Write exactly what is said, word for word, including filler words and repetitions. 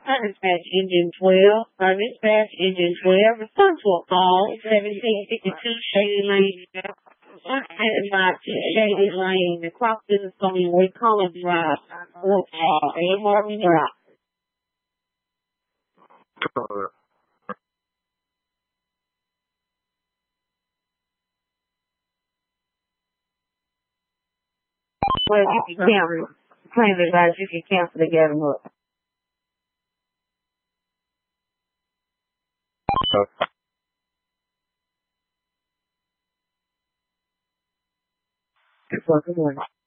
Dispatch Engine twelve, uh, Dispatch Engine twelve, responsible call seventeen fifty-two Shady Lane. About Shady Lane, the clock is going way College Drive, uh, Marvin Drive. Well, you can cancel, claim it guys, you can cancel to get them up. Good morning.